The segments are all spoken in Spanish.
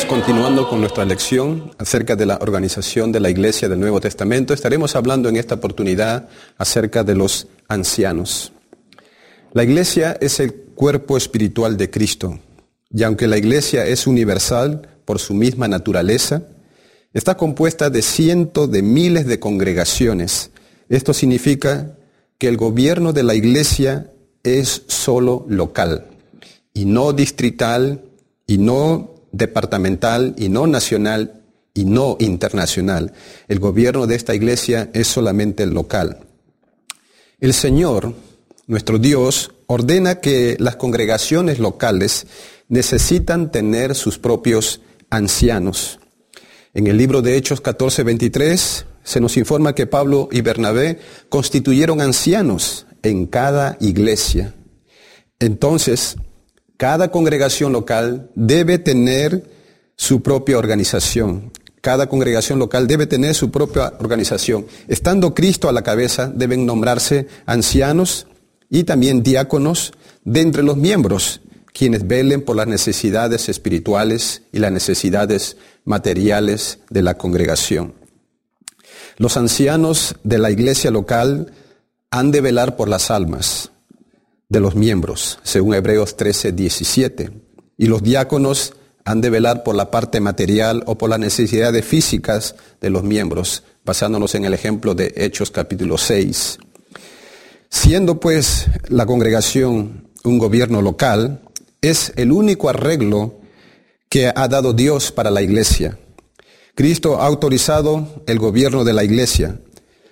Continuando con nuestra lección acerca de la organización de la Iglesia del Nuevo Testamento, estaremos hablando en esta oportunidad acerca de los ancianos. La Iglesia es el cuerpo espiritual de Cristo, y aunque la Iglesia es universal por su misma naturaleza, está compuesta de cientos de miles de congregaciones. Esto significa que el gobierno de la Iglesia es solo local, y no distrital, y no departamental, y no nacional, y no internacional. El gobierno de esta iglesia es solamente local. El Señor, nuestro Dios, ordena que las congregaciones locales necesitan tener sus propios ancianos. En el libro de Hechos 14:23 se nos informa que Pablo y Bernabé constituyeron ancianos en cada iglesia. Entonces, cada congregación local debe tener su propia organización. Cada congregación local debe tener su propia organización. Estando Cristo a la cabeza, deben nombrarse ancianos y también diáconos de entre los miembros, quienes velen por las necesidades espirituales y las necesidades materiales de la congregación. Los ancianos de la iglesia local han de velar por las almas de los miembros, según Hebreos 13:17. Y los diáconos han de velar por la parte material o por las necesidades físicas de los miembros, basándonos en el ejemplo de Hechos capítulo 6. Siendo pues la congregación un gobierno local, es el único arreglo que ha dado Dios para la iglesia. Cristo ha autorizado el gobierno de la iglesia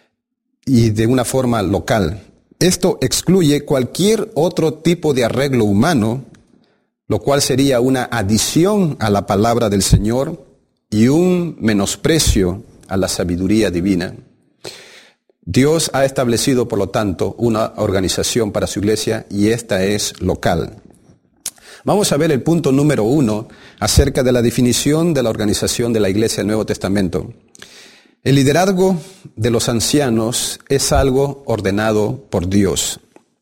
y de una forma local. Esto excluye cualquier otro tipo de arreglo humano, lo cual sería una adición a la palabra del Señor y un menosprecio a la sabiduría divina. Dios ha establecido, por lo tanto, una organización para su iglesia y esta es local. Vamos a ver el punto número 1 acerca de la definición de la organización de la iglesia del Nuevo Testamento. El liderazgo de los ancianos es algo ordenado por Dios.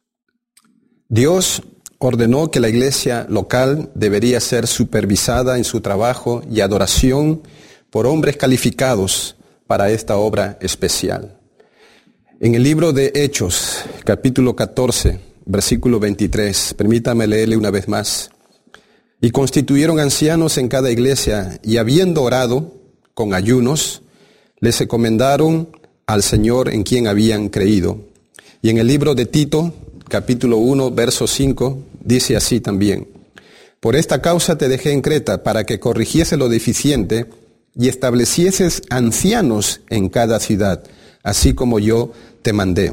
Dios ordenó que la iglesia local debería ser supervisada en su trabajo y adoración por hombres calificados para esta obra especial. En el libro de Hechos, capítulo 14, versículo 23, permítame leerle una vez más. Y constituyeron ancianos en cada iglesia, y habiendo orado con ayunos, les encomendaron al Señor en quien habían creído. Y en el libro de Tito, capítulo 1, verso 5, dice así también. Por esta causa te dejé en Creta, para que corrigiese lo deficiente y establecieses ancianos en cada ciudad, así como yo te mandé.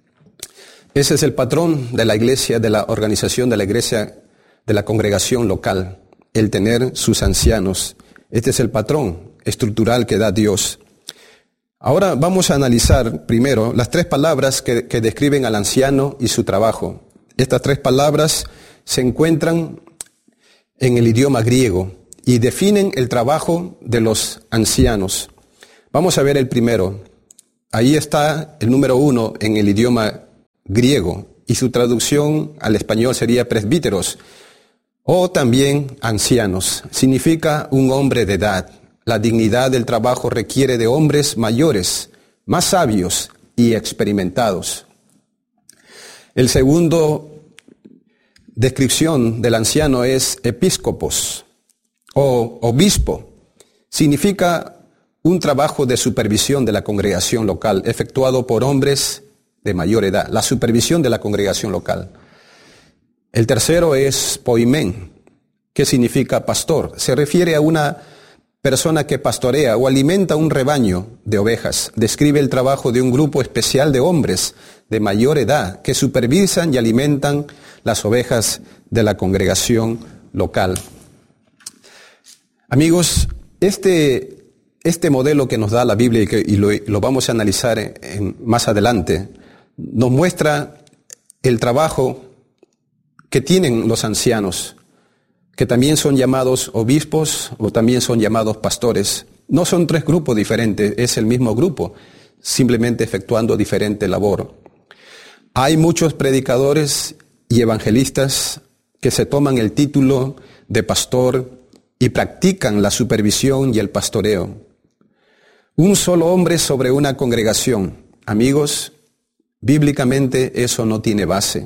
Ese es el patrón de la iglesia, de la organización de la iglesia, de la congregación local, el tener sus ancianos. Este es el patrón estructural que da Dios. Ahora vamos a analizar primero las tres palabras que describen al anciano y su trabajo. Estas tres palabras se encuentran en el idioma griego y definen el trabajo de los ancianos. Vamos a ver el primero. Ahí está el número 1 en el idioma griego y su traducción al español sería presbíteros o también ancianos. Significa un hombre de edad. La dignidad del trabajo requiere de hombres mayores, más sabios y experimentados. El segundo descripción del anciano es episcopos o obispo. Significa un trabajo de supervisión de la congregación local, efectuado por hombres de mayor edad, la supervisión de la congregación local. El tercero es poimen, que significa pastor. Se refiere a una persona que pastorea o alimenta un rebaño de ovejas. Describe el trabajo de un grupo especial de hombres de mayor edad que supervisan y alimentan las ovejas de la congregación local. Amigos, este modelo que nos da la Biblia y lo vamos a analizar más adelante, nos muestra el trabajo que tienen los ancianos, que también son llamados obispos o también son llamados pastores. No son tres grupos diferentes, es el mismo grupo, simplemente efectuando diferente labor. Hay muchos predicadores y evangelistas que se toman el título de pastor y practican la supervisión y el pastoreo. Un solo hombre sobre una congregación. Amigos, bíblicamente eso no tiene base.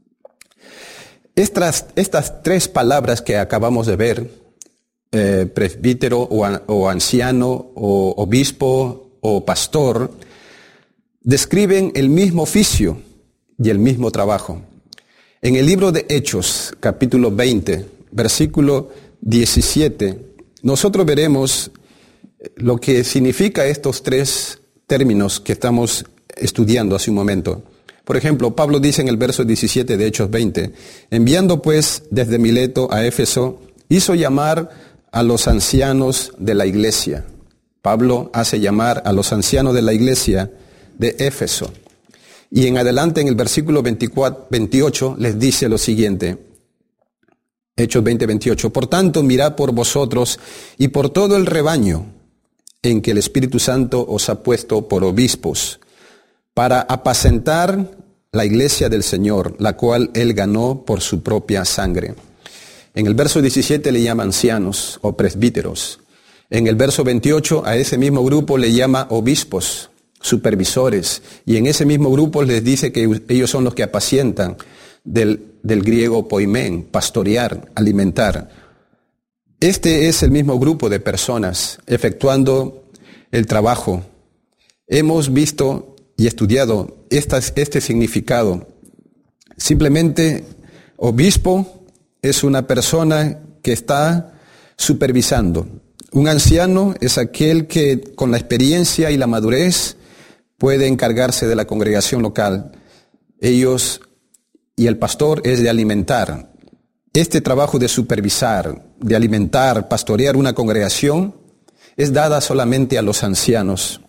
Estas tres palabras que acabamos de ver, presbítero o anciano o obispo o pastor, describen el mismo oficio y el mismo trabajo. En el libro de Hechos, capítulo 20, versículo 17, nosotros veremos lo que significa estos tres términos que estamos estudiando hace un momento. Por ejemplo, Pablo dice en el verso 17 de Hechos 20, enviando pues desde Mileto a Éfeso, hizo llamar a los ancianos de la iglesia. Pablo hace llamar a los ancianos de la iglesia de Éfeso. Y en adelante en el versículo 28 les dice lo siguiente, Hechos 20:28, por tanto mirad por vosotros y por todo el rebaño en que el Espíritu Santo os ha puesto por obispos, para apacentar la iglesia del Señor, la cual Él ganó por su propia sangre. En el verso 17 le llama ancianos o presbíteros. En el verso 28 a ese mismo grupo le llama obispos, supervisores. Y en ese mismo grupo les dice que ellos son los que apacientan, del griego poimen, pastorear, alimentar. Este es el mismo grupo de personas efectuando el trabajo. Hemos visto y estudiado este significado. Simplemente, obispo es una persona que está supervisando. Un anciano es aquel que con la experiencia y la madurez puede encargarse de la congregación local. Ellos y el pastor es de alimentar. Este trabajo de supervisar, de alimentar, pastorear una congregación es dada solamente a los ancianos.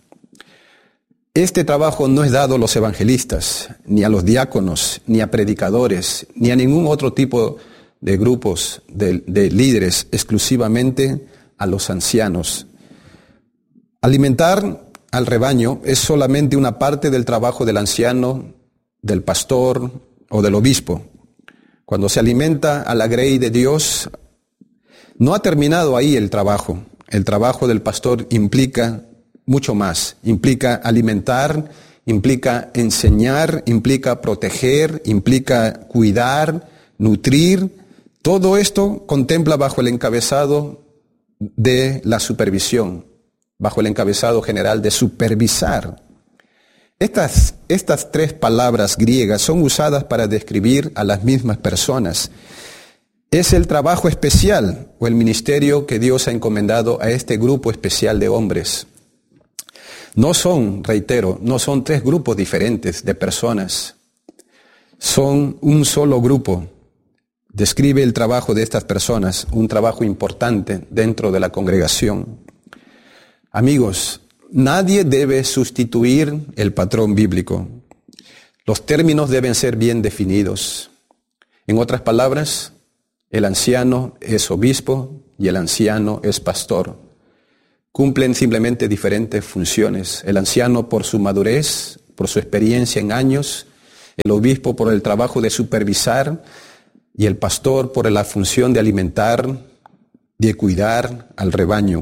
Este trabajo no es dado a los evangelistas, ni a los diáconos, ni a predicadores, ni a ningún otro tipo de grupos de líderes, exclusivamente a los ancianos. Alimentar al rebaño es solamente una parte del trabajo del anciano, del pastor o del obispo. Cuando se alimenta a la grey de Dios, no ha terminado ahí el trabajo. El trabajo del pastor implica mucho más. Implica alimentar, implica enseñar, implica proteger, implica cuidar, nutrir. Todo esto contempla bajo el encabezado de la supervisión, bajo el encabezado general de supervisar. Estas tres palabras griegas son usadas para describir a las mismas personas. Es el trabajo especial o el ministerio que Dios ha encomendado a este grupo especial de hombres. No son, reitero, no son tres grupos diferentes de personas. Son un solo grupo. Describe el trabajo de estas personas, un trabajo importante dentro de la congregación. Amigos, nadie debe sustituir el patrón bíblico. Los términos deben ser bien definidos. En otras palabras, el anciano es obispo y el anciano es pastor. Cumplen simplemente diferentes funciones. El anciano por su madurez, por su experiencia en años, el obispo por el trabajo de supervisar y el pastor por la función de alimentar, de cuidar al rebaño.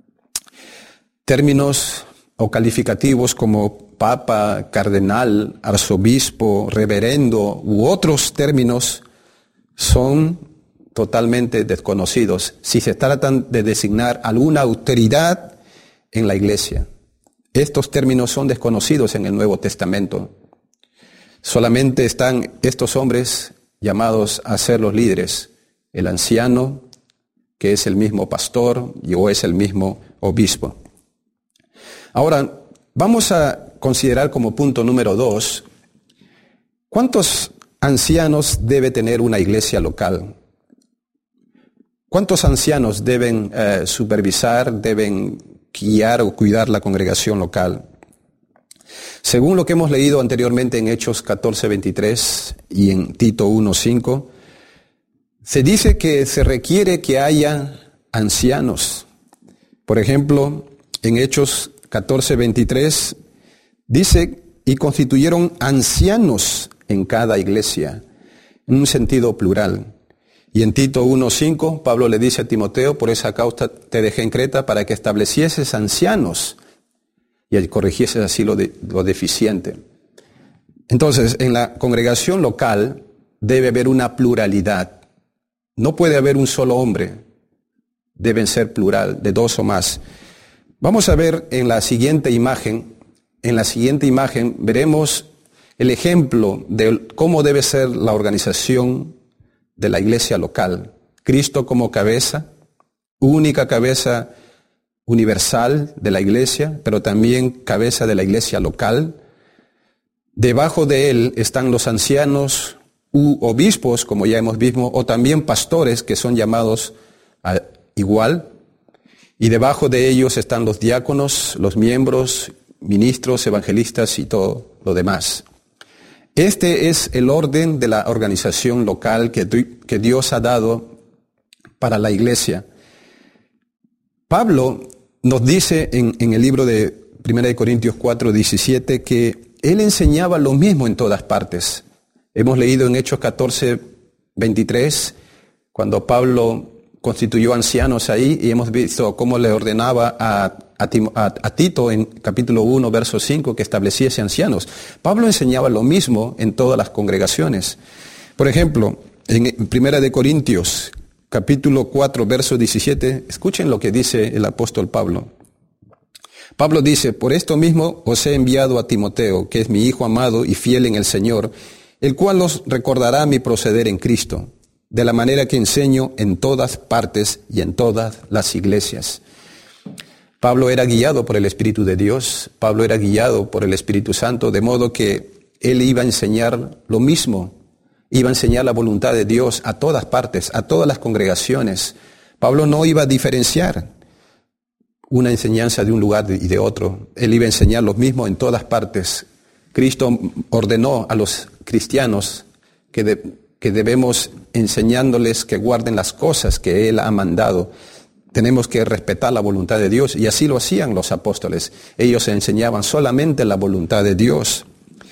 Términos o calificativos como papa, cardenal, arzobispo, reverendo u otros términos son totalmente desconocidos si se tratan de designar alguna autoridad en la iglesia. Estos términos son desconocidos en el Nuevo Testamento. Solamente están estos hombres llamados a ser los líderes, el anciano, que es el mismo pastor o es el mismo obispo. Ahora, vamos a considerar como punto número 2, ¿cuántos ancianos debe tener una iglesia local? ¿Cuántos ancianos deben supervisar, deben guiar o cuidar la congregación local? Según lo que hemos leído anteriormente en Hechos 14:23 y en Tito 1:5, se dice que se requiere que haya ancianos. Por ejemplo, en Hechos 14:23 dice, y constituyeron ancianos en cada iglesia, en un sentido plural. Y en Tito 1:5, Pablo le dice a Timoteo, por esa causa te dejé en Creta para que establecieses ancianos y corrigieses así lo deficiente. Entonces, en la congregación local debe haber una pluralidad. No puede haber un solo hombre. Deben ser plural, de 2 o más. Vamos a ver en la siguiente imagen. En la siguiente imagen veremos el ejemplo de cómo debe ser la organización de la iglesia local. Cristo como cabeza, única cabeza universal de la iglesia, pero también cabeza de la iglesia local. Debajo de él están los ancianos u obispos, como ya hemos visto, o también pastores que son llamados igual. Y debajo de ellos están los diáconos, los miembros, ministros, evangelistas y todo lo demás. Este es el orden de la organización local que Dios ha dado para la iglesia. Pablo nos dice en el libro de 1 Corintios 4:17 que él enseñaba lo mismo en todas partes. Hemos leído en Hechos 14:23, cuando Pablo constituyó ancianos ahí, y hemos visto cómo le ordenaba a Tito en capítulo 1, verso 5, que estableciese ancianos. Pablo enseñaba lo mismo en todas las congregaciones. Por ejemplo, en 1 Corintios, capítulo 4, verso 17, escuchen lo que dice el apóstol Pablo. Pablo dice, por esto mismo os he enviado a Timoteo, que es mi hijo amado y fiel en el Señor, el cual os recordará mi proceder en Cristo, de la manera que enseño en todas partes y en todas las iglesias. Pablo era guiado por el Espíritu de Dios, Pablo era guiado por el Espíritu Santo, de modo que él iba a enseñar lo mismo, iba a enseñar la voluntad de Dios a todas partes, a todas las congregaciones. Pablo no iba a diferenciar una enseñanza de un lugar y de otro, él iba a enseñar lo mismo en todas partes. Cristo ordenó a los cristianos que debemos enseñándoles que guarden las cosas que Él ha mandado. Tenemos que respetar la voluntad de Dios, y así lo hacían los apóstoles. Ellos enseñaban solamente la voluntad de Dios.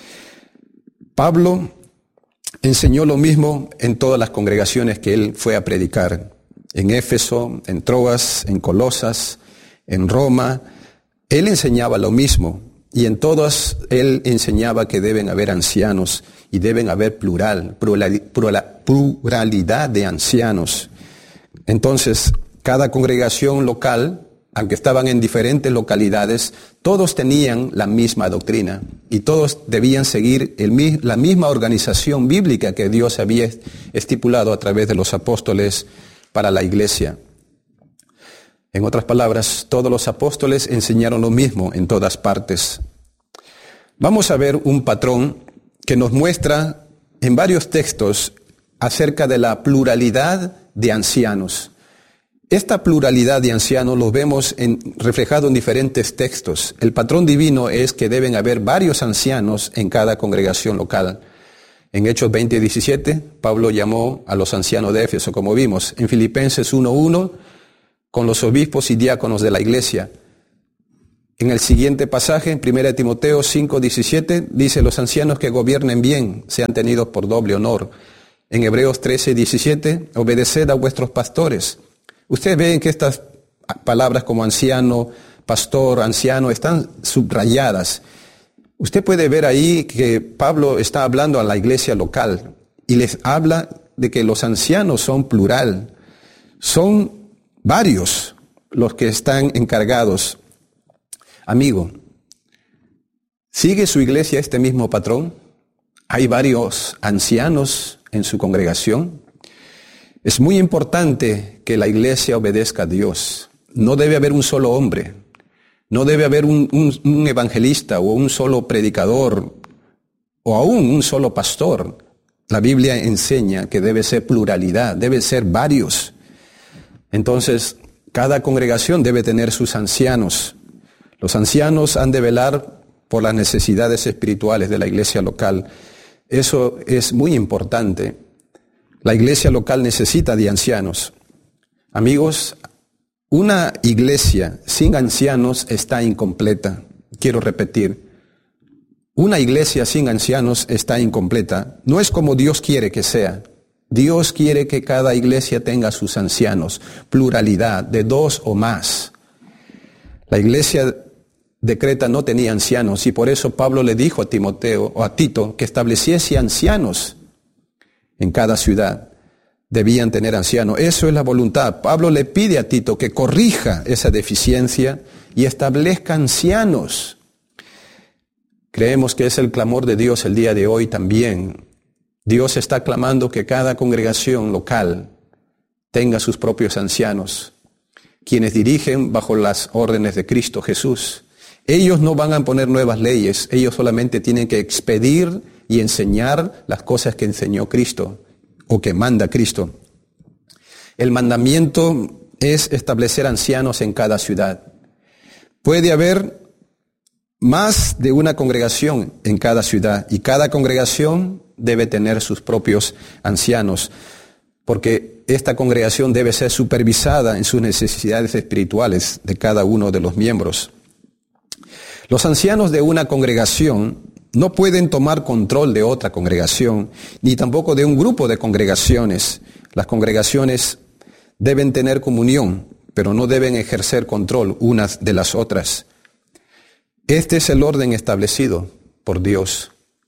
Pablo enseñó lo mismo en todas las congregaciones que él fue a predicar. En Éfeso, en Troas, en Colosas, en Roma. Él enseñaba lo mismo, y en todas él enseñaba que deben haber ancianos y deben haber pluralidad de ancianos. Entonces, cada congregación local, aunque estaban en diferentes localidades, todos tenían la misma doctrina y todos debían seguir la misma organización bíblica que Dios había estipulado a través de los apóstoles para la iglesia. En otras palabras, todos los apóstoles enseñaron lo mismo en todas partes. Vamos a ver un patrón que nos muestra en varios textos acerca de la pluralidad de ancianos. Esta pluralidad de ancianos lo vemos reflejado en diferentes textos. El patrón divino es que deben haber varios ancianos en cada congregación local. En Hechos 20:17, Pablo llamó a los ancianos de Éfeso, como vimos. En Filipenses 1:1, con los obispos y diáconos de la iglesia. En el siguiente pasaje, en 1 Timoteo 5:17, dice, los ancianos que gobiernen bien sean tenidos por doble honor. En Hebreos 13:17, obedeced a vuestros pastores. Ustedes ven que estas palabras como anciano, pastor, anciano, están subrayadas. Usted puede ver ahí que Pablo está hablando a la iglesia local y les habla de que los ancianos son plural. Son varios los que están encargados. Amigo, ¿sigue su iglesia este mismo patrón? ¿Hay varios ancianos en su congregación? Es muy importante que la iglesia obedezca a Dios. No debe haber un solo hombre. No debe haber un evangelista o un solo predicador o aún un solo pastor. La Biblia enseña que debe ser pluralidad, debe ser varios. Entonces, cada congregación debe tener sus ancianos. Los ancianos han de velar por las necesidades espirituales de la iglesia local. Eso es muy importante. La iglesia local necesita de ancianos. Amigos, una iglesia sin ancianos está incompleta. Quiero repetir, una iglesia sin ancianos está incompleta. No es como Dios quiere que sea. Dios quiere que cada iglesia tenga sus ancianos, pluralidad, de 2 o más. La iglesia de Creta no tenía ancianos y por eso Pablo le dijo a Timoteo o a Tito que estableciese ancianos en cada ciudad. Debían tener ancianos. Eso es la voluntad. Pablo le pide a Tito que corrija esa deficiencia y establezca ancianos. Creemos que es el clamor de Dios el día de hoy también. Dios está clamando que cada congregación local tenga sus propios ancianos, quienes dirigen bajo las órdenes de Cristo Jesús. Ellos no van a poner nuevas leyes, ellos solamente tienen que expedir y enseñar las cosas que enseñó Cristo o que manda Cristo. El mandamiento es establecer ancianos en cada ciudad. Puede haber más de una congregación en cada ciudad y cada congregación debe tener sus propios ancianos, porque esta congregación debe ser supervisada en sus necesidades espirituales de cada uno de los miembros. Los ancianos de una congregación no pueden tomar control de otra congregación, ni tampoco de un grupo de congregaciones. Las congregaciones deben tener comunión, pero no deben ejercer control unas de las otras. Este es el orden establecido por Dios.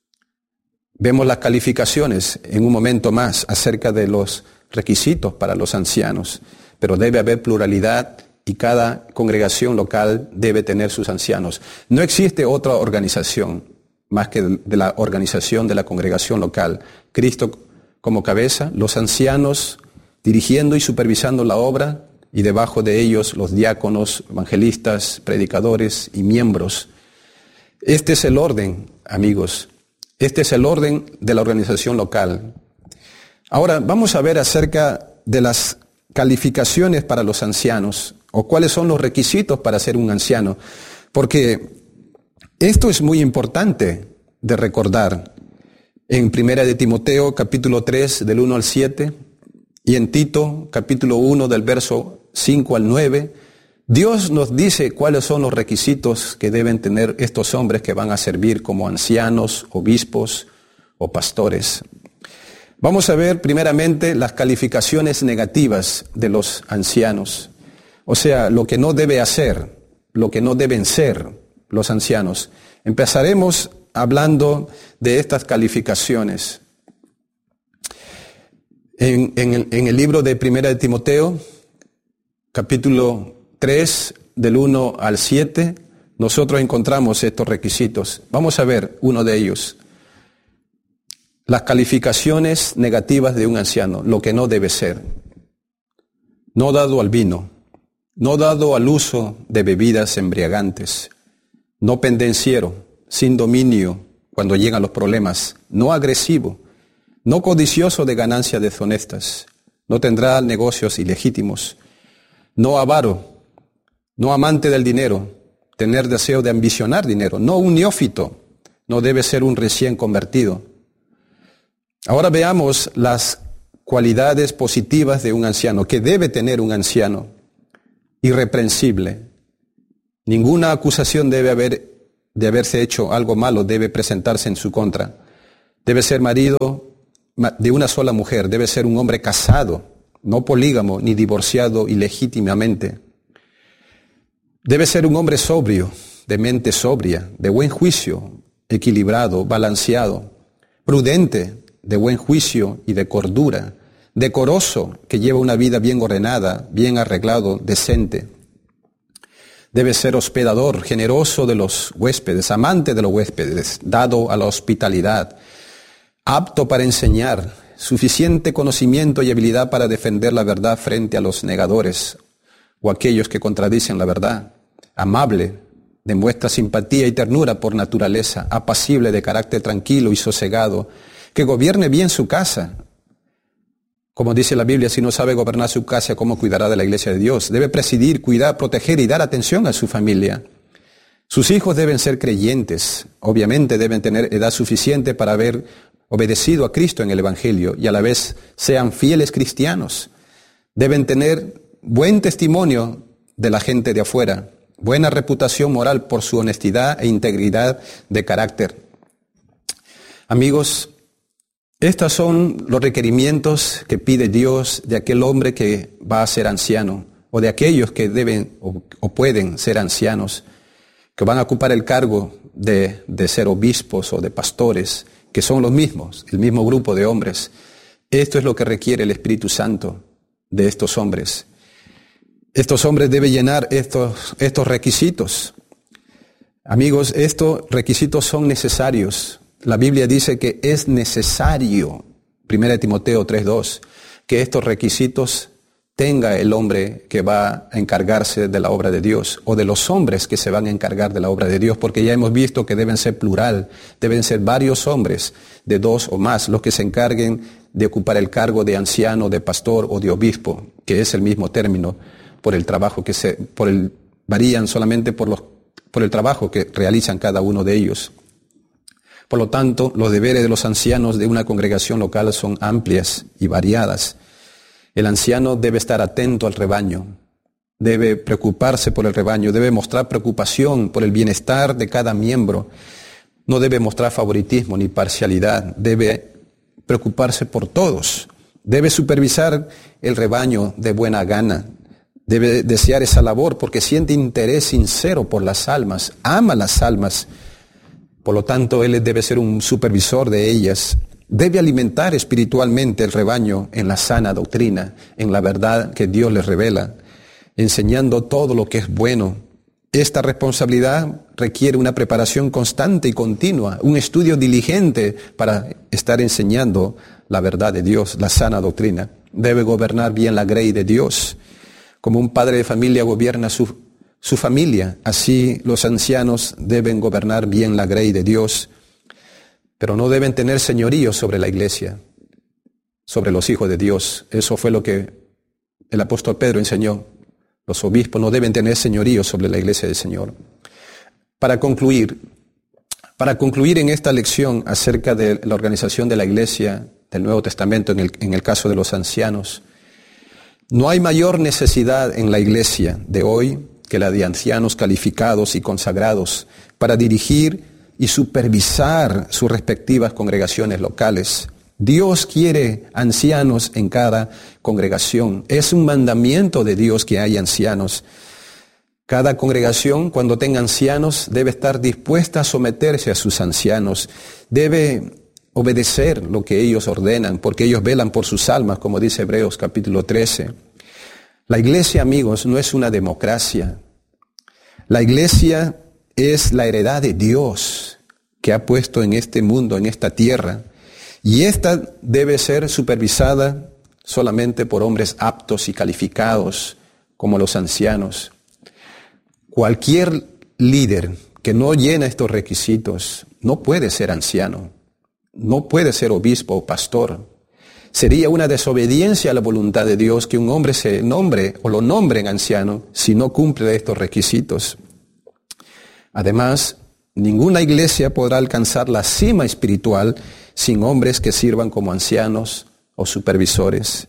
Vemos las calificaciones en un momento más acerca de los requisitos para los ancianos, pero debe haber pluralidad y cada congregación local debe tener sus ancianos. No existe otra organización más que de la organización de la congregación local. Cristo como cabeza, los ancianos dirigiendo y supervisando la obra y debajo de ellos los diáconos, evangelistas, predicadores y miembros. Este es el orden, amigos. Este es el orden de la organización local. Ahora vamos a ver acerca de las calificaciones para los ancianos o cuáles son los requisitos para ser un anciano, porque esto es muy importante de recordar. En 1 de Timoteo capítulo 3 del 1 al 7 y en Tito capítulo 1 del verso 5 al 9, Dios nos dice cuáles son los requisitos que deben tener estos hombres que van a servir como ancianos, obispos o pastores. Vamos a ver primeramente las calificaciones negativas de los ancianos, o sea, lo que no debe hacer, lo que no deben ser los ancianos. Empezaremos hablando de estas calificaciones. En el libro de 1 de Timoteo, capítulo 3, del 1 al 7, nosotros encontramos estos requisitos. Vamos a ver uno de ellos. Las calificaciones negativas de un anciano, lo que no debe ser. No dado al vino, no dado al uso de bebidas embriagantes, no pendenciero, sin dominio cuando llegan los problemas, no agresivo, no codicioso de ganancias deshonestas, no tendrá negocios ilegítimos, no avaro, no amante del dinero, tener deseo de ambicionar dinero, no un neófito, no debe ser un recién convertido. Ahora veamos las cualidades positivas de un anciano, que debe tener un anciano. Irreprensible. Ninguna acusación de haberse hecho algo malo debe presentarse en su contra. Debe ser marido de una sola mujer, debe ser un hombre casado, no polígamo ni divorciado ilegítimamente. Debe ser un hombre sobrio, de mente sobria, de buen juicio, equilibrado, balanceado, prudente, de buen juicio y de cordura, decoroso, que lleva una vida bien ordenada, bien arreglado, decente. Debe ser hospedador, generoso de los huéspedes, amante de los huéspedes, dado a la hospitalidad, apto para enseñar, suficiente conocimiento y habilidad para defender la verdad frente a los negadores o aquellos que contradicen la verdad, amable, demuestra simpatía y ternura por naturaleza, apacible, de carácter tranquilo y sosegado, que gobierne bien su casa. Como dice la Biblia, si no sabe gobernar su casa, ¿cómo cuidará de la iglesia de Dios? Debe presidir, cuidar, proteger y dar atención a su familia. Sus hijos deben ser creyentes, obviamente deben tener edad suficiente para haber obedecido a Cristo en el Evangelio y a la vez sean fieles cristianos. Deben tener buen testimonio de la gente de afuera, buena reputación moral por su honestidad e integridad de carácter. Amigos, Estos son los requerimientos que pide Dios de aquel hombre que va a ser anciano, o de aquellos que deben o pueden ser ancianos, que van a ocupar el cargo de ser obispos o de pastores, que son los mismos, el mismo grupo de hombres. Esto es lo que requiere el Espíritu Santo de estos hombres. Estos hombres deben llenar estos requisitos. Amigos, estos requisitos son necesarios. La Biblia dice que es necesario, 1 Timoteo 3:2, que estos requisitos tenga el hombre que va a encargarse de la obra de Dios, o de los hombres que se van a encargar de la obra de Dios, porque ya hemos visto que deben ser plural, deben ser varios hombres, de 2 o más, los que se encarguen de ocupar el cargo de anciano, de pastor o de obispo, que es el mismo término, por el trabajo varían solamente por el trabajo que realizan cada uno de ellos. Por lo tanto, los deberes de los ancianos de una congregación local son amplias y variadas. El anciano debe estar atento al rebaño, debe preocuparse por el rebaño, debe mostrar preocupación por el bienestar de cada miembro. No debe mostrar favoritismo ni parcialidad, debe preocuparse por todos. Debe supervisar el rebaño de buena gana. Debe desear esa labor porque siente interés sincero por las almas, ama las almas. Por lo tanto, él debe ser un supervisor de ellas. Debe alimentar espiritualmente el rebaño en la sana doctrina, en la verdad que Dios les revela, enseñando todo lo que es bueno. Esta responsabilidad requiere una preparación constante y continua, un estudio diligente para estar enseñando la verdad de Dios, la sana doctrina. Debe gobernar bien la grey de Dios. Como un padre de familia gobierna su familia, así los ancianos deben gobernar bien la grey de Dios, pero no deben tener señorío sobre la iglesia, sobre los hijos de Dios. Eso fue lo que el apóstol Pedro enseñó. Los obispos no deben tener señorío sobre la iglesia del Señor. Para concluir en esta lección acerca de la organización de la iglesia del Nuevo Testamento, en el caso de los ancianos, no hay mayor necesidad en la iglesia de hoy que la de ancianos calificados y consagrados para dirigir y supervisar sus respectivas congregaciones locales. Dios quiere ancianos en cada congregación. Es un mandamiento de Dios que haya ancianos. Cada congregación, cuando tenga ancianos, debe estar dispuesta a someterse a sus ancianos. Debe obedecer lo que ellos ordenan, porque ellos velan por sus almas, como dice Hebreos capítulo 13. La iglesia, amigos, no es una democracia. La iglesia es la heredad de Dios que ha puesto en este mundo, en esta tierra. Y esta debe ser supervisada solamente por hombres aptos y calificados, como los ancianos. Cualquier líder que no llena estos requisitos no puede ser anciano, no puede ser obispo o pastor. Sería una desobediencia a la voluntad de Dios que un hombre se nombre o lo nombren anciano si no cumple estos requisitos. Además, ninguna iglesia podrá alcanzar la cima espiritual sin hombres que sirvan como ancianos o supervisores.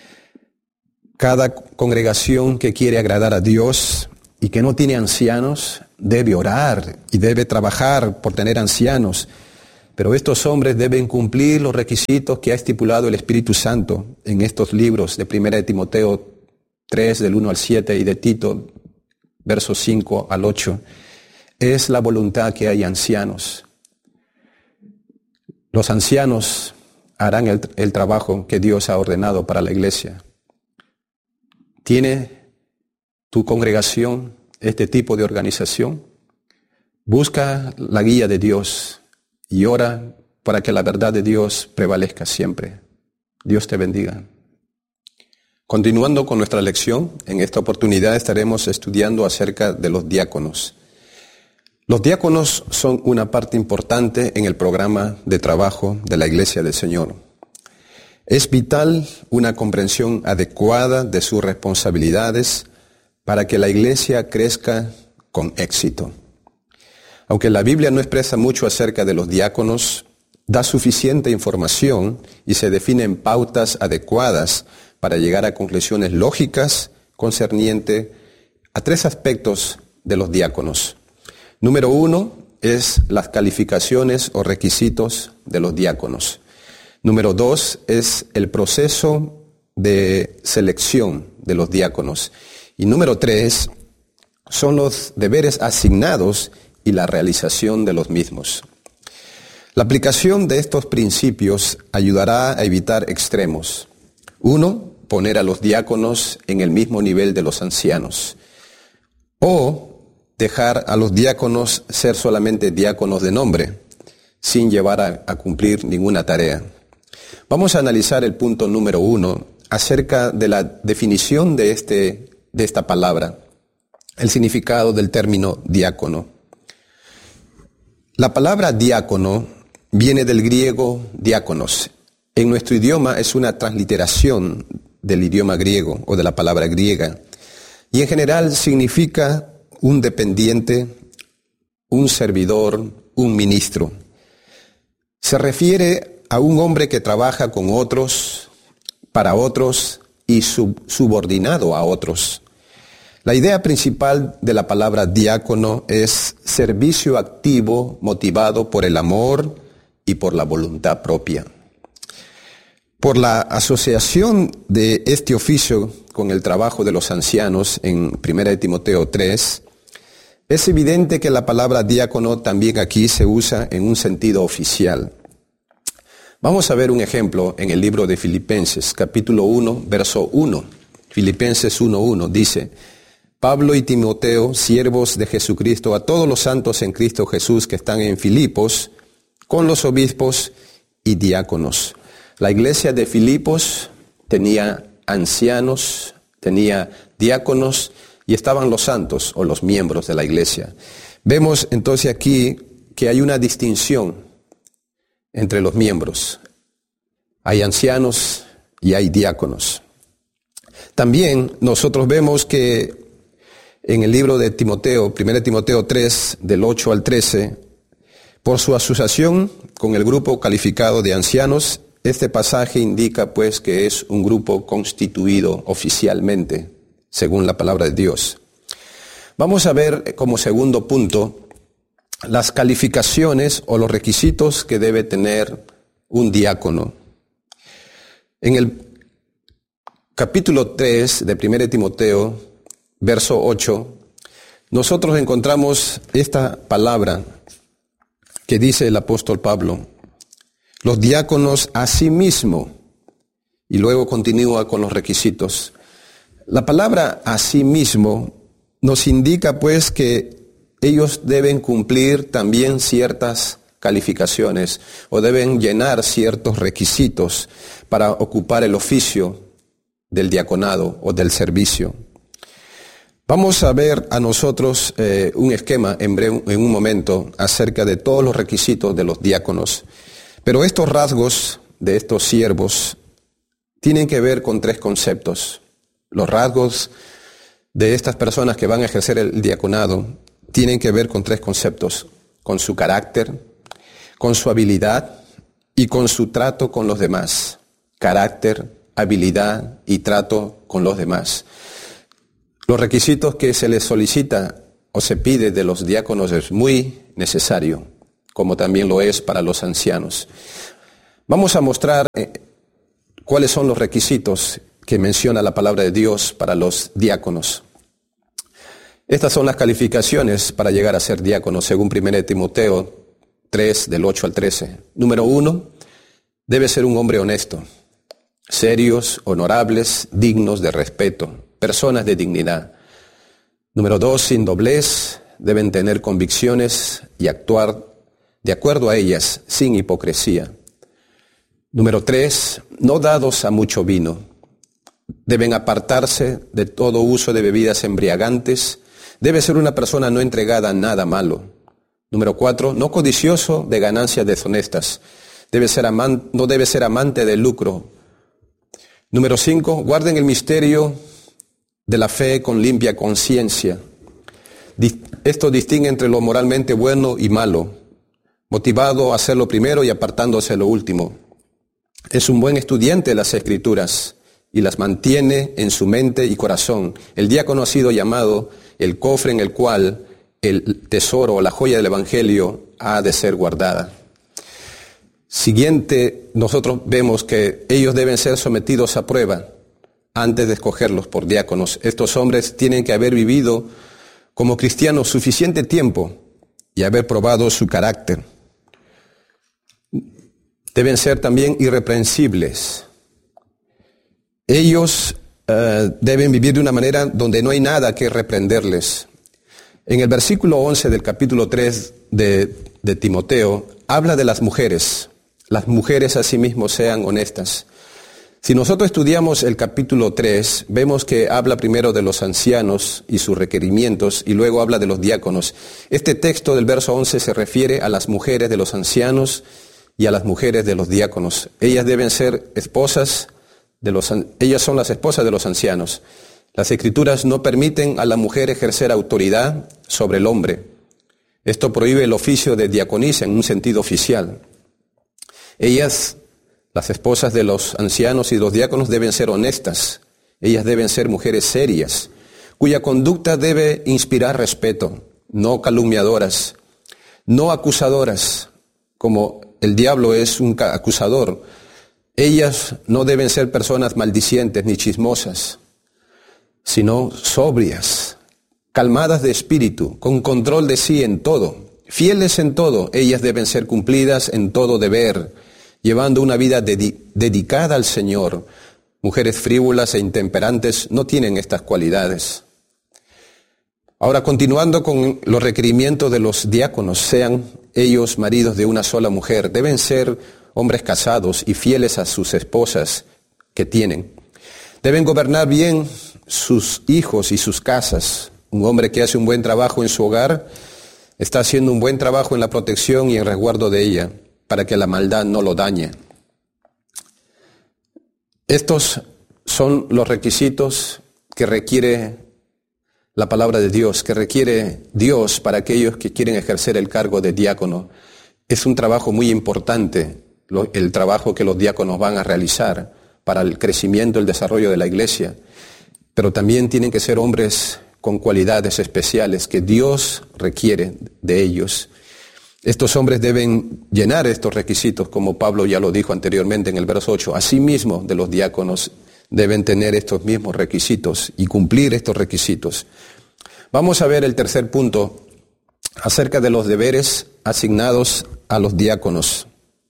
Cada congregación que quiere agradar a Dios y que no tiene ancianos debe orar y debe trabajar por tener ancianos. Pero estos hombres deben cumplir los requisitos que ha estipulado el Espíritu Santo en estos libros de 1 Timoteo 3, del 1 al 7, y de Tito, versos 5 al 8. Es la voluntad que haya ancianos. Los ancianos harán el trabajo que Dios ha ordenado para la iglesia. ¿Tiene tu congregación este tipo de organización? Busca la guía de Dios y ora para que la verdad de Dios prevalezca siempre. Dios te bendiga. Continuando con nuestra lección, en esta oportunidad estaremos estudiando acerca de los diáconos. Los diáconos son una parte importante en el programa de trabajo de la Iglesia del Señor. Es vital una comprensión adecuada de sus responsabilidades para que la Iglesia crezca con éxito. Aunque la Biblia no expresa mucho acerca de los diáconos, da suficiente información y se definen pautas adecuadas para llegar a conclusiones lógicas concernientes a 3 aspectos de los diáconos. Número 1 es las calificaciones o requisitos de los diáconos. Número 2 es el proceso de selección de los diáconos. Y número 3 son los deberes asignados y la realización de los mismos. La aplicación de estos principios ayudará a evitar extremos. 1, poner a los diáconos en el mismo nivel de los ancianos. O dejar a los diáconos ser solamente diáconos de nombre, sin llevar a cumplir ninguna tarea. Vamos a analizar el punto número 1 acerca de la definición de esta palabra, el significado del término diácono. La palabra diácono viene del griego diáconos. En nuestro idioma es una transliteración del idioma griego o de la palabra griega. Y en general significa un dependiente, un servidor, un ministro. Se refiere a un hombre que trabaja con otros, para otros y subordinado a otros. La idea principal de la palabra diácono es servicio activo motivado por el amor y por la voluntad propia. Por la asociación de este oficio con el trabajo de los ancianos en 1 Timoteo 3, es evidente que la palabra diácono también aquí se usa en un sentido oficial. Vamos a ver un ejemplo en el libro de Filipenses, capítulo 1, verso 1. Filipenses 1:1 dice: Pablo y Timoteo, siervos de Jesucristo, a todos los santos en Cristo Jesús que están en Filipos, con los obispos y diáconos. La iglesia de Filipos tenía ancianos, tenía diáconos y estaban los santos o los miembros de la iglesia. Vemos entonces aquí que hay una distinción entre los miembros. Hay ancianos y hay diáconos. También nosotros vemos que en el libro de Timoteo, 1 Timoteo 3, del 8 al 13, por su asociación con el grupo calificado de ancianos, este pasaje indica pues que es un grupo constituido oficialmente, según la palabra de Dios. Vamos a ver como segundo punto las calificaciones o los requisitos que debe tener un diácono. En el capítulo 3 de 1 Timoteo, verso 8, nosotros encontramos esta palabra que dice el apóstol Pablo: los diáconos asimismo, y luego continúa con los requisitos. La palabra asimismo nos indica pues que ellos deben cumplir también ciertas calificaciones o deben llenar ciertos requisitos para ocupar el oficio del diaconado o del servicio. Vamos a ver a nosotros un esquema en un momento acerca de todos los requisitos de los diáconos. Pero estos rasgos de estos siervos tienen que ver con 3 conceptos. Los rasgos de estas personas que van a ejercer el diaconado tienen que ver con 3 conceptos: con su carácter, con su habilidad y con su trato con los demás. Carácter, habilidad y trato con los demás. Los requisitos que se les solicita o se pide de los diáconos es muy necesario, como también lo es para los ancianos. Vamos a mostrar cuáles son los requisitos que menciona la palabra de Dios para los diáconos. Estas son las calificaciones para llegar a ser diácono, según 1 Timoteo 3, del 8 al 13. Número 1, debe ser un hombre honesto, serios, honorables, dignos de respeto, personas de dignidad. Número 2, sin doblez, deben tener convicciones y actuar de acuerdo a ellas, sin hipocresía. Número 3, no dados a mucho vino. Deben apartarse de todo uso de bebidas embriagantes. Debe ser una persona no entregada a nada malo. Número 4, no codicioso de ganancias deshonestas. No debe ser amante del lucro. Número 5, guarden el misterio de la fe con limpia conciencia. Esto distingue entre lo moralmente bueno y malo, motivado a hacer lo primero y apartándose lo último. Es un buen estudiante de las Escrituras y las mantiene en su mente y corazón. El diácono ha sido llamado el cofre en el cual el tesoro o la joya del Evangelio ha de ser guardada. siguiente, nosotros vemos que ellos deben ser sometidos a prueba antes de escogerlos por diáconos. Estos hombres tienen que haber vivido como cristianos suficiente tiempo y haber probado su carácter. Deben ser también irreprensibles. Ellos deben vivir de una manera donde no hay nada que reprenderles. En el versículo 11 del capítulo 3 de Timoteo, habla de las mujeres. Las mujeres asimismo sean honestas. Si nosotros estudiamos el capítulo 3, vemos que habla primero de los ancianos y sus requerimientos, y luego habla de los diáconos. Este texto del verso 11 se refiere a las mujeres de los ancianos y a las mujeres de los diáconos. Ellas deben ser esposas ellas son las esposas de los ancianos. Las Escrituras no permiten a la mujer ejercer autoridad sobre el hombre. Esto prohíbe el oficio de diaconisa en un sentido oficial. Ellas, las esposas de los ancianos y los diáconos, deben ser honestas. Ellas deben ser mujeres serias, cuya conducta debe inspirar respeto, no calumniadoras, no acusadoras, como el diablo es un acusador. Ellas no deben ser personas maldicientes ni chismosas, sino sobrias, calmadas de espíritu, con control de sí en todo, fieles en todo. Ellas deben ser cumplidas en todo deber, llevando una vida dedicada al Señor. Mujeres frívolas e intemperantes no tienen estas cualidades. Ahora, continuando con los requerimientos de los diáconos, sean ellos maridos de una sola mujer, deben ser hombres casados y fieles a sus esposas que tienen. Deben gobernar bien sus hijos y sus casas. Un hombre que hace un buen trabajo en su hogar está haciendo un buen trabajo en la protección y en resguardo de ella, para que la maldad no lo dañe. Estos son los requisitos que requiere la palabra de Dios, que requiere Dios para aquellos que quieren ejercer el cargo de diácono. Es un trabajo muy importante, el trabajo que los diáconos van a realizar para el crecimiento y el desarrollo de la iglesia, pero también tienen que ser hombres con cualidades especiales que Dios requiere de ellos. Estos hombres deben llenar estos requisitos, como Pablo ya lo dijo anteriormente en el verso 8. Asimismo, de los diáconos deben tener estos mismos requisitos y cumplir estos requisitos. Vamos a ver el tercer punto acerca de los deberes asignados a los diáconos.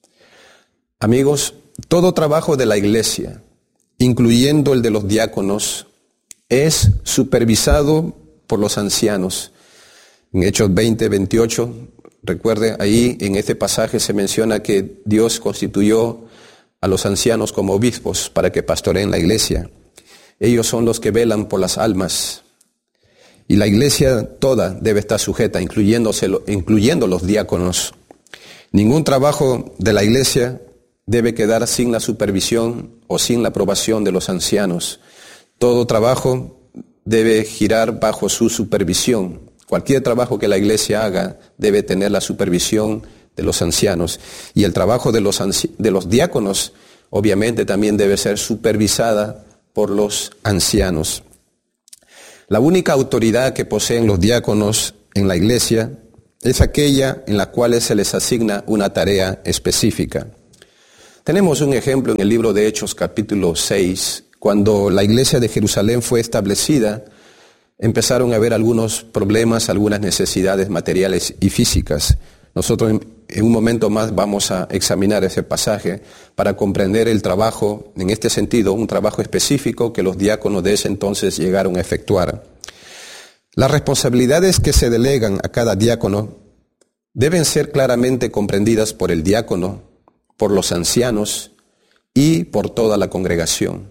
Amigos, todo trabajo de la iglesia, incluyendo el de los diáconos, es supervisado por los ancianos. En Hechos 20, 28, recuerde, ahí en este pasaje se menciona que Dios constituyó a los ancianos como obispos para que pastoreen la iglesia. Ellos son los que velan por las almas. Y la iglesia toda debe estar sujeta, incluyendo los diáconos. Ningún trabajo de la iglesia debe quedar sin la supervisión o sin la aprobación de los ancianos. Todo trabajo debe girar bajo su supervisión. Cualquier trabajo que la iglesia haga debe tener la supervisión de los ancianos. Y el trabajo de los diáconos obviamente también debe ser supervisada por los ancianos. La única autoridad que poseen los diáconos en la iglesia es aquella en la cual se les asigna una tarea específica. Tenemos un ejemplo en el libro de Hechos capítulo 6, cuando la iglesia de Jerusalén fue establecida, empezaron a haber algunos problemas, algunas necesidades materiales y físicas. Nosotros en un momento más vamos a examinar ese pasaje para comprender el trabajo, en este sentido, un trabajo específico que los diáconos de ese entonces llegaron a efectuar. Las responsabilidades que se delegan a cada diácono deben ser claramente comprendidas por el diácono, por los ancianos y por toda la congregación.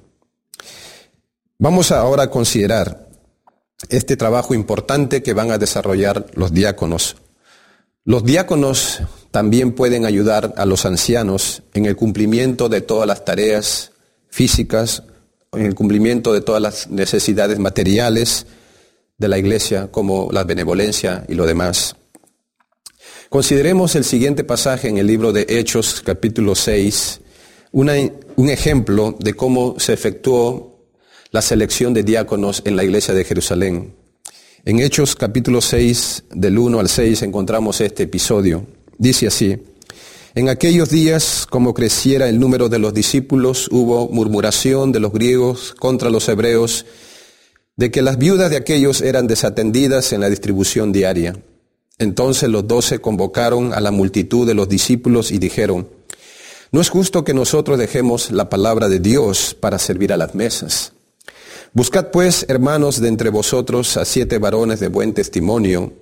Vamos ahora a considerar este trabajo importante que van a desarrollar los diáconos. Los diáconos también pueden ayudar a los ancianos en el cumplimiento de todas las tareas físicas, en el cumplimiento de todas las necesidades materiales de la iglesia, como la benevolencia y lo demás. Consideremos el siguiente pasaje en el libro de Hechos, capítulo 6, un ejemplo de cómo se efectuó la selección de diáconos en la iglesia de Jerusalén. En Hechos, capítulo 6, del 1 al 6, encontramos este episodio. Dice así: En aquellos días, como creciera el número de los discípulos, hubo murmuración de los griegos contra los hebreos, de que las viudas de aquellos eran desatendidas en la distribución diaria. Entonces los 12 convocaron a la multitud de los discípulos y dijeron: no es justo que nosotros dejemos la palabra de Dios para servir a las mesas. Buscad pues, hermanos, de entre vosotros a 7 varones de buen testimonio,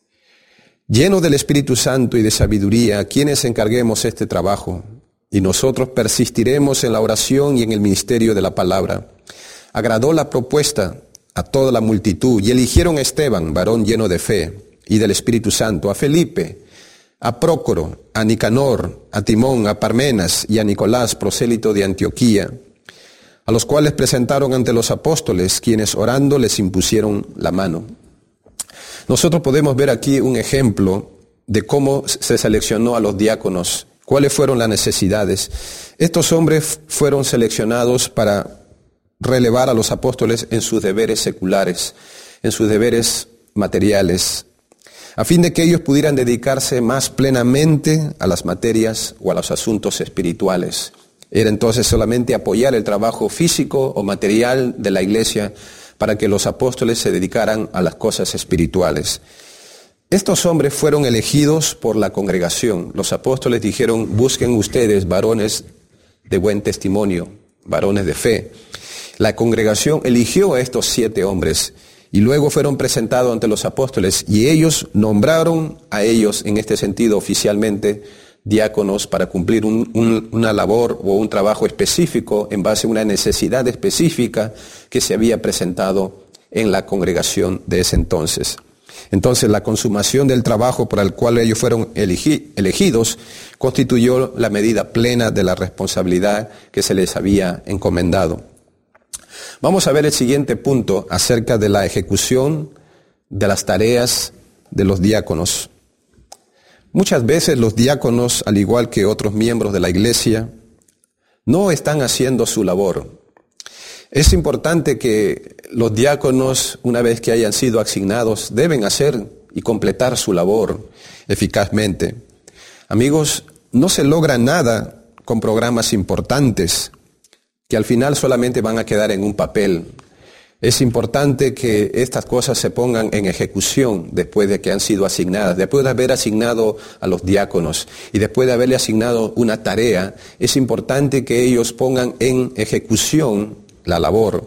llenos del Espíritu Santo y de sabiduría, a quienes encarguemos este trabajo, y nosotros persistiremos en la oración y en el ministerio de la palabra. Agradó la propuesta a toda la multitud, y eligieron a Esteban, varón lleno de fe y del Espíritu Santo, a Felipe, a Prócoro, a Nicanor, a Timón, a Parmenas y a Nicolás, prosélito de Antioquía, a los cuales presentaron ante los apóstoles, quienes orando les impusieron la mano. Nosotros podemos ver aquí un ejemplo de cómo se seleccionó a los diáconos, cuáles fueron las necesidades. Estos hombres fueron seleccionados para relevar a los apóstoles en sus deberes seculares, en sus deberes materiales, a fin de que ellos pudieran dedicarse más plenamente a las materias o a los asuntos espirituales. Era entonces solamente apoyar el trabajo físico o material de la iglesia para que los apóstoles se dedicaran a las cosas espirituales. Estos hombres fueron elegidos por la congregación. Los apóstoles dijeron: busquen ustedes varones de buen testimonio, varones de fe. La congregación eligió a estos 7 hombres y luego fueron presentados ante los apóstoles, y ellos nombraron a ellos, en este sentido oficialmente, diáconos para cumplir una labor o un trabajo específico en base a una necesidad específica que se había presentado en la congregación de ese entonces. Entonces, la consumación del trabajo por el cual ellos fueron elegidos constituyó la medida plena de la responsabilidad que se les había encomendado. Vamos a ver el siguiente punto acerca de la ejecución de las tareas de los diáconos. Muchas veces los diáconos, al igual que otros miembros de la iglesia, no están haciendo su labor. Es importante que los diáconos, una vez que hayan sido asignados, deben hacer y completar su labor eficazmente. Amigos, no se logra nada con programas importantes que al final solamente van a quedar en un papel. Es importante que estas cosas se pongan en ejecución después de que han sido asignadas. Después de haber asignado a los diáconos y después de haberle asignado una tarea, es importante que ellos pongan en ejecución la labor.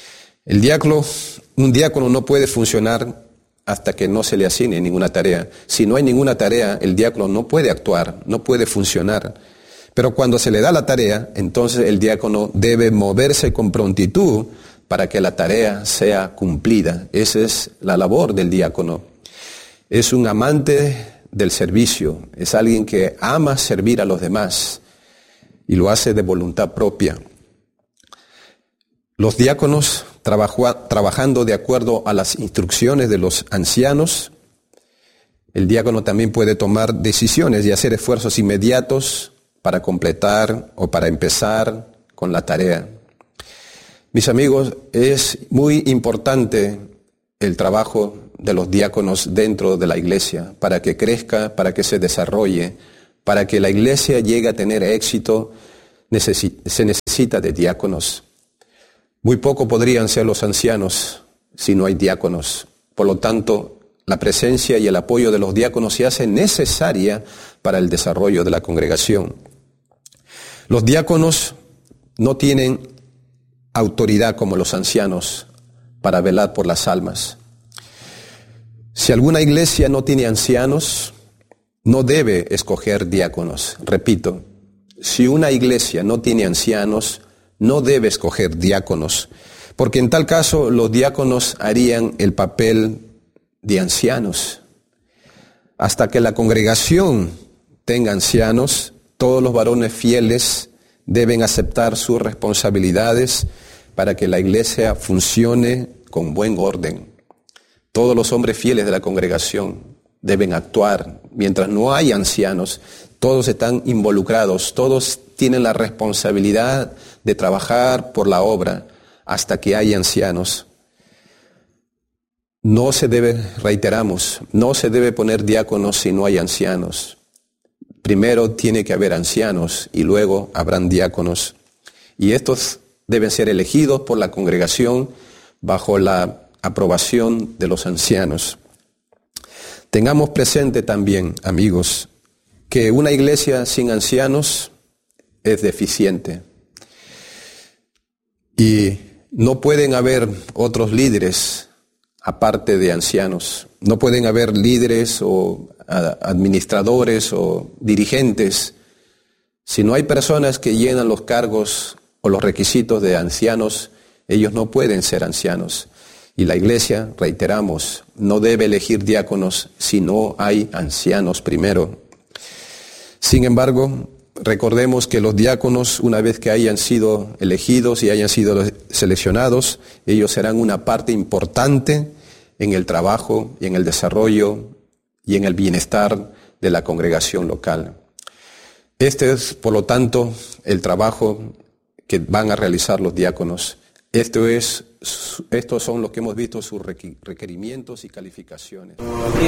Un diácono no puede funcionar hasta que no se le asigne ninguna tarea. Si no hay ninguna tarea, el diácono no puede actuar, no puede funcionar. Pero cuando se le da la tarea, entonces el diácono debe moverse con prontitud para que la tarea sea cumplida. Esa es la labor del diácono. Es un amante del servicio, es alguien que ama servir a los demás y lo hace de voluntad propia. Los diáconos, trabajando de acuerdo a las instrucciones de los ancianos, el diácono también puede tomar decisiones y hacer esfuerzos inmediatos para completar o para empezar con la tarea. Mis amigos, es muy importante el trabajo de los diáconos dentro de la iglesia para que crezca, para que se desarrolle, para que la iglesia llegue a tener éxito. Se necesita de diáconos. Muy poco podrían ser los ancianos si no hay diáconos. Por lo tanto, la presencia y el apoyo de los diáconos se hace necesaria para el desarrollo de la congregación. Los diáconos no tienen autoridad como los ancianos para velar por las almas. Si alguna iglesia no tiene ancianos, no debe escoger diáconos. Repito, si una iglesia no tiene ancianos, no debe escoger diáconos, porque en tal caso los diáconos harían el papel de ancianos. Hasta que la congregación tenga ancianos, todos los varones fieles deben aceptar sus responsabilidades para que la iglesia funcione con buen orden. Todos los hombres fieles de la congregación deben actuar. Mientras no hay ancianos, todos están involucrados, todos tienen la responsabilidad de trabajar por la obra hasta que haya ancianos. Reiteramos, no se debe poner diáconos si no hay ancianos. primero tiene que haber ancianos y luego habrán diáconos. Y estos deben ser elegidos por la congregación bajo la aprobación de los ancianos. Tengamos presente también, amigos, que una iglesia sin ancianos es deficiente. Y no pueden haber otros líderes aparte de ancianos. No pueden haber líderes o administradores o dirigentes. Si no hay personas que llenan los cargos o los requisitos de ancianos, ellos no pueden ser ancianos. Y la iglesia, reiteramos, no debe elegir diáconos si no hay ancianos primero. Sin embargo, recordemos que los diáconos, una vez que hayan sido elegidos y hayan sido seleccionados, ellos serán una parte importante en el trabajo y en el desarrollo y en el bienestar de la congregación local. Este es, por lo tanto, el trabajo que van a realizar los diáconos. Estos son los que hemos visto sus requerimientos y calificaciones.